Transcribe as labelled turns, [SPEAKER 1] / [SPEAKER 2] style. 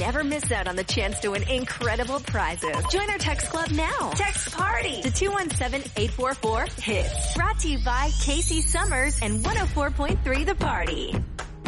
[SPEAKER 1] never miss out on the chance to win incredible prizes. Join our text club now. Text PARTY to 217-844-HITS. Brought to you by Casey Summers and 104.3 The Party.